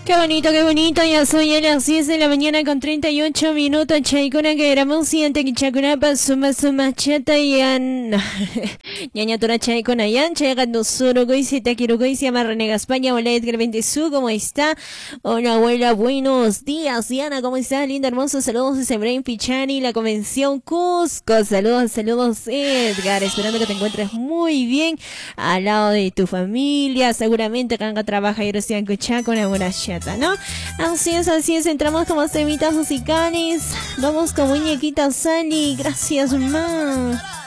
Qué bonito, ya soy a las 10 de la mañana con 38 minutos, chaikuna que éramos siente que chacunapa suma chata yan. Ñañatura chaikuna yan, chayagando suru goisi, takiru goisi, amarrenega España, hola Edgar Bentesu, ¿cómo está? Hola abuela, buenos días, Diana, ¿cómo está? Linda, hermoso, saludos desde Brain Pichani, la convención Cusco, saludos Edgar, esperando que te encuentres muy bien, al lado de tu familia, seguramente Kanga trabaja y recién escuchar con la buena chata, ¿no? Así es, entramos como temitas musicales, vamos con muñequita Sally, gracias, mamá.